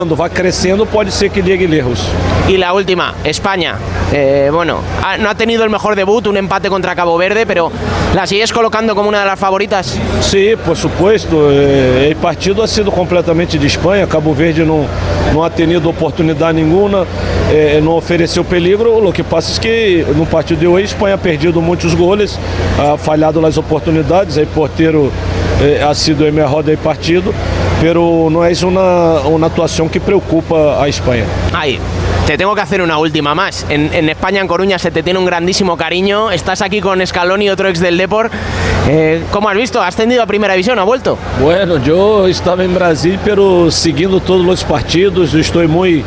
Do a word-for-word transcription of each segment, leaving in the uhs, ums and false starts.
Cuando va creciendo puede ser que llegue lejos. Y la última, España. Eh, bueno, ha, no ha tenido el mejor debut, un empate contra Cabo Verde, pero ¿la sigues colocando como una de las favoritas? Sí, por supuesto. Eh, el partido ha sido completamente de Espanha. Cabo Verde no, no ha tenido oportunidad ninguna, eh, no ofreceu peligro. Lo que pasa es que no partido de hoy Espanha ha perdido muchos goles, ha fallado las oportunidades. El portero eh, ha sido el mejor del partido, pero no es una, una actuación que preocupa a España. Ay, te tengo que hacer una última más. En, en España, en Coruña, se te tiene un grandísimo cariño. Estás aquí con Scaloni, otro ex del Depor. Eh, ¿Cómo has visto? ¿Ha ascendido a Primera División? ¿Ha vuelto? Bueno, yo estaba en Brasil, pero siguiendo todos los partidos. Estoy muy,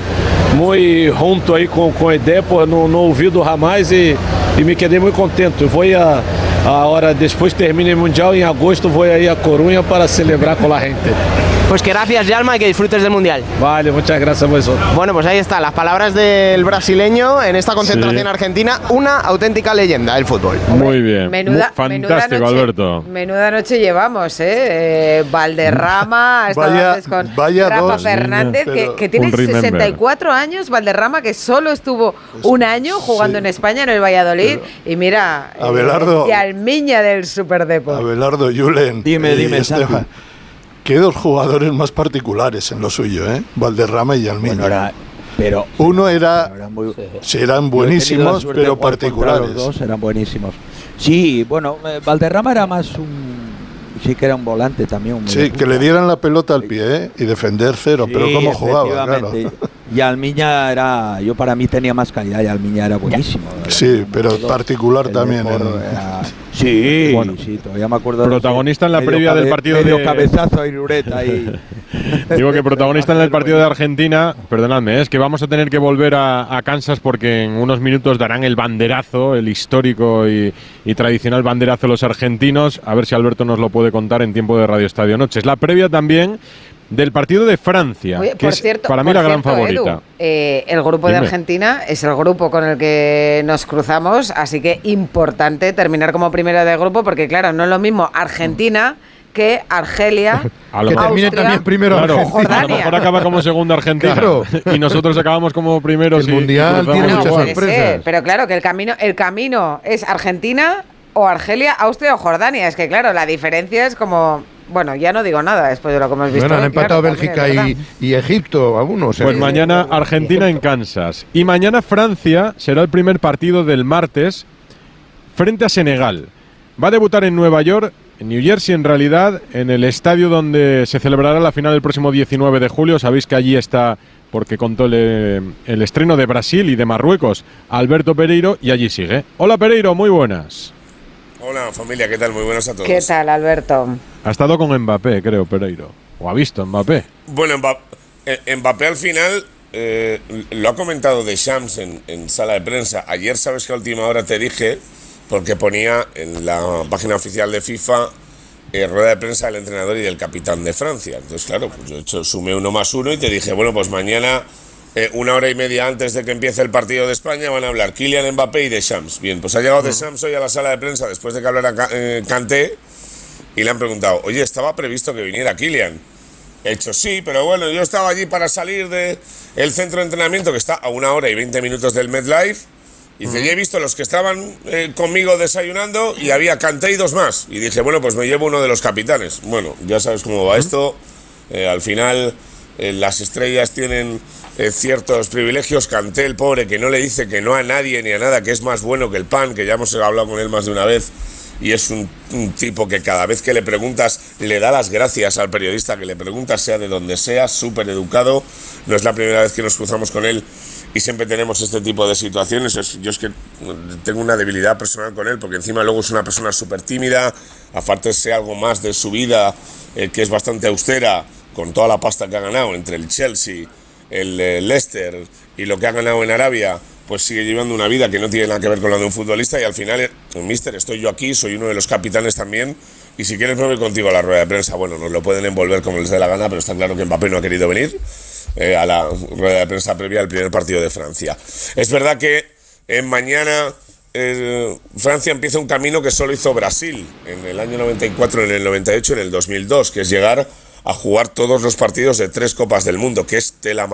muy junto ahí con, con el Depor, no, no olvido jamás y, y me quedé muy contento. Voy a, ahora, después termine el Mundial, en agosto voy a ir a Coruña para celebrar con la gente. Pues que gracias, Yalma, y que disfrutes del Mundial. Vale, muchas gracias a vosotros. Bueno, pues ahí están las palabras del brasileño en esta concentración sí. argentina, una auténtica leyenda del fútbol. Muy bien, menuda, fantástico, menuda noche, Alberto. Menuda noche llevamos, ¿eh? eh Valderrama, vaya, con vaya Rafa dos, Fernández, que, que tiene sesenta y cuatro años, Valderrama, que solo estuvo un año jugando sí. en España, en el Valladolid, pero, y mira, Abelardo, eh, y Almiña del Superdepor. Abelardo, Julen. Dime, dime, Esteban. Qué dos jugadores más particulares en lo suyo, ¿eh? Valderrama y Almiña. Bueno, era, pero uno era, eran, muy, sí, eran buenísimos, pero particulares. Los dos eran buenísimos. Sí, bueno, eh, Valderrama era más un, sí que era un volante también. Un sí, que le dieran la pelota al pie, ¿eh? Y defender cero, sí, pero cómo jugaba, claro. Y Almiña era, yo para mí tenía más calidad y Almiña era buenísimo. Era, sí, pero particular también. En, era, sí, bueno, sí, todavía me acuerdo. Protagonista en la previa cabe, del partido medio de... cabezazo y Lureta ahí. Digo que protagonista en el partido de Argentina, perdonadme, es que vamos a tener que volver a, a Kansas porque en unos minutos darán el banderazo, el histórico y, y tradicional banderazo de los argentinos. A ver si Alberto nos lo puede contar en tiempo de Radio Estadio Noche. Es la previa también del partido de Francia, Oye, que por es cierto, para mí por la gran cierto, favorita. Edu, eh, el grupo Dime. de Argentina es el grupo con el que nos cruzamos, así que importante terminar como primera de grupo, porque claro, no es lo mismo Argentina que Argelia, a lo que termine también primero claro, Argentina. A lo mejor acaba como segunda Argentina, claro. Y nosotros acabamos como primeros. El mundial tiene no, muchas sorpresas. Ser, pero claro, que el camino, el camino es Argentina o Argelia, Austria o Jordania. Es que claro, la diferencia es como... Bueno, ya no digo nada después de lo que hemos visto. Bueno, han empatado claro, Bélgica y, y Egipto, algunos. Pues mañana Argentina en Kansas. Y mañana Francia será el primer partido del martes frente a Senegal. Va a debutar en Nueva York, en New Jersey en realidad, en el estadio donde se celebrará la final el próximo diecinueve de julio. Sabéis que allí está, porque contó el, el estreno de Brasil y de Marruecos, Alberto Pereiro, y allí sigue. Hola Pereiro, muy buenas. Hola familia, ¿qué tal? Muy buenas a todos. ¿Qué tal, Alberto? Ha estado con Mbappé, creo, Pereiro. ¿O ha visto Mbappé? Bueno, Mbappé, Mbappé al final eh, lo ha comentado Deschamps en, en sala de prensa. Ayer, sabes que a última hora te dije, porque ponía en la página oficial de FIFA eh, rueda de prensa del entrenador y del capitán de Francia. Entonces, claro, pues yo he hecho, sumé uno más uno y te dije, bueno, pues mañana... Eh, una hora y media antes de que empiece el partido de España van a hablar Kylian Mbappé y Deschamps. Bien, pues ha llegado uh-huh. Deschamps hoy a la sala de prensa después de que hablara eh, Kanté y le han preguntado, oye, ¿estaba previsto que viniera Kylian? He hecho sí, pero bueno, yo estaba allí para salir del centro de entrenamiento que está a una hora y veinte minutos del MetLife y dice, uh-huh. y he visto los que estaban eh, conmigo desayunando y había Kanté y dos más. Y dije, bueno, pues me llevo uno de los capitanes. Bueno, ya sabes cómo va uh-huh. esto. Eh, al final eh, las estrellas tienen... Eh, ciertos privilegios. Kanté, el pobre, que no le dice que no a nadie ni a nada, que es más bueno que el pan, que ya hemos hablado con él más de una vez, y es un, un tipo que cada vez que le preguntas le da las gracias al periodista que le preguntas, sea de donde sea, súper educado. No es la primera vez que nos cruzamos con él y siempre tenemos este tipo de situaciones. Es, yo es que tengo una debilidad personal con él, porque encima luego es una persona súper tímida, aparte sé algo más de su vida, eh, que es bastante austera, con toda la pasta que ha ganado entre el Chelsea, el eh, Leicester y lo que ha ganado en Arabia, pues sigue llevando una vida que no tiene nada que ver con la de un futbolista. Y al final, eh, mister, estoy yo aquí, soy uno de los capitanes también, y si quieres me voy contigo a la rueda de prensa. Bueno, nos lo pueden envolver como les dé la gana, pero está claro que Mbappé no ha querido venir eh, a la rueda de prensa previa al primer partido de Francia. Es verdad que eh, mañana eh, Francia empieza un camino que solo hizo Brasil en el año noventa y cuatro, en el noventa y ocho, en el dos mil dos, que es llegar a jugar todos los partidos de tres Copas del Mundo, que es tela